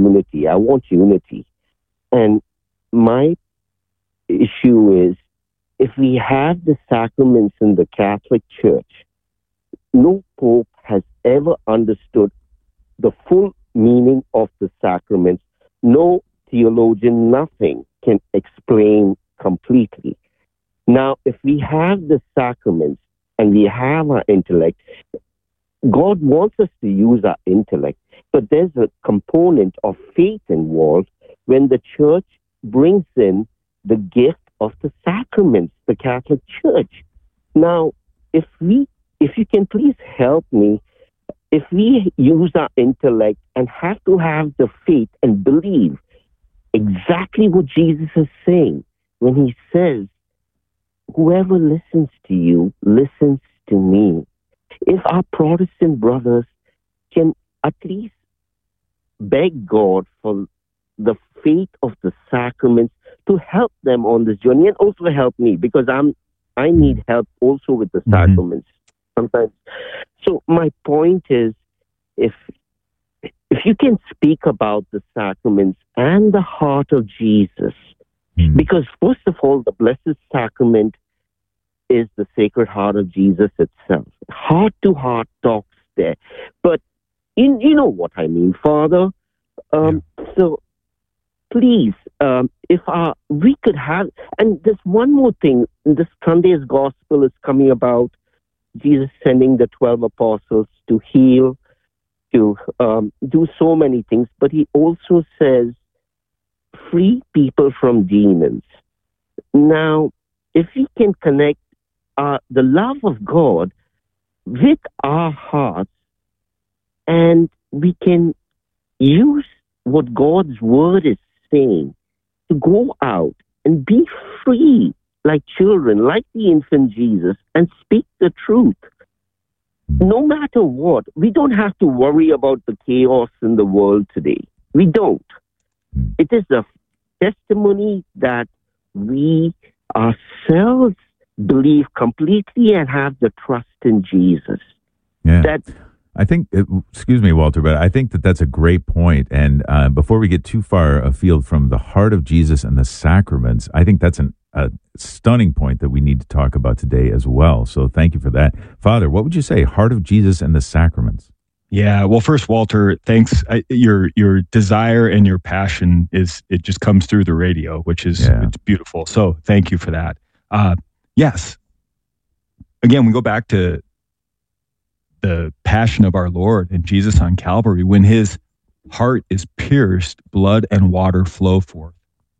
unity. I want unity. And my issue is, if we have the sacraments in the Catholic Church, no pope has ever understood the full meaning of the sacraments. No theologian, nothing can explain completely. Now, if we have the sacraments and we have our intellect, God wants us to use our intellect, but there's a component of faith involved when the Church brings in the gift of the sacraments, the Catholic Church. Now, if you can please help me, if we use our intellect and have to have the faith and believe exactly what Jesus is saying when he says, whoever listens to you listens to me. If our Protestant brothers can at least beg God for the faith of the sacraments to help them on this journey, and also help me, because I need help also with the sacraments sometimes. So my point is, if you can speak about the sacraments and the heart of Jesus, because first of all, the Blessed Sacrament is the Sacred Heart of Jesus itself. Heart-to-heart talks there. But you know what I mean, Father. So please, if we could have, and there's one more thing. This Sunday's Gospel is coming about Jesus sending the 12 apostles to heal, to do so many things, but he also says, free people from demons. Now, if we can connect the love of God with our hearts, and we can use what God's word is saying to go out and be free like children, like the infant Jesus, and speak the truth. No matter what, we don't have to worry about the chaos in the world today. We don't. It is a testimony that we ourselves believe completely and have the trust in Jesus. Yeah. I think, excuse me, Walter, but I think that that's a great point. And before we get too far afield from the heart of Jesus and the sacraments, I think that's a stunning point that we need to talk about today as well. So thank you for that. Father, what would you say, heart of Jesus and the sacraments? Yeah, well, first, Walter, thanks. Your desire and your passion it just comes through the radio, which is it's beautiful. So thank you for that. Yes. Again, we go back to the passion of our Lord and Jesus on Calvary. When his heart is pierced, blood and water flow forth.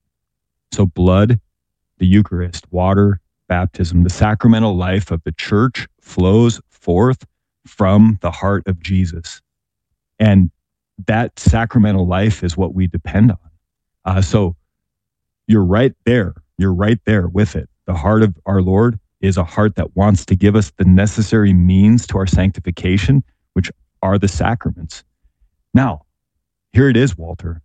So blood, the Eucharist, water, baptism, the sacramental life of the church flows forth from the heart of Jesus. And that sacramental life is what we depend on. So you're right there. You're right there with it. The heart of our Lord is a heart that wants to give us the necessary means to our sanctification, which are the sacraments. Now, here it is, Walter.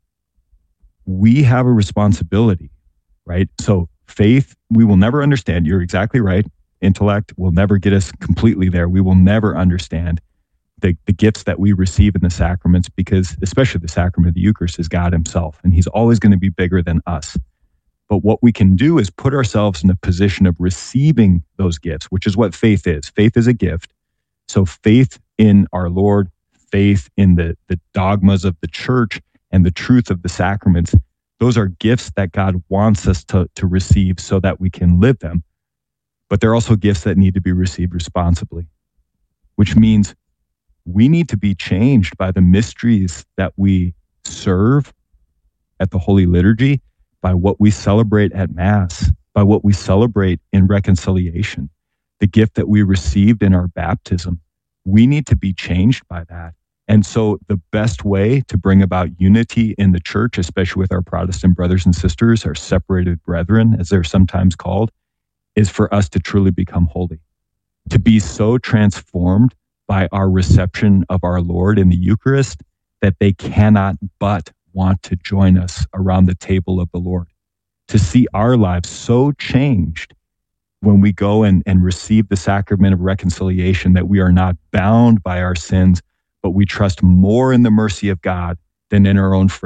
We have a responsibility, right? So faith, we will never understand. You're exactly right. Intellect will never get us completely there. We will never understand the gifts that we receive in the sacraments, because especially the sacrament of the Eucharist is God himself, and he's always going to be bigger than us. But what we can do is put ourselves in a position of receiving those gifts, which is what faith is. Faith is a gift. So faith in our Lord, faith in the dogmas of the church and the truth of the sacraments, those are gifts that God wants us to receive so that we can live them. But they're also gifts that need to be received responsibly, which means we need to be changed by the mysteries that we serve at the Holy Liturgy, by what we celebrate at Mass, by what we celebrate in reconciliation, the gift that we received in our baptism. We need to be changed by that. And so the best way to bring about unity in the church, especially with our Protestant brothers and sisters, our separated brethren, as they're sometimes called, is for us to truly become holy, to be so transformed by our reception of our Lord in the Eucharist that they cannot but want to join us around the table of the Lord, to see our lives so changed when we go and receive the sacrament of reconciliation that we are not bound by our sins, but we trust more in the mercy of God than in our own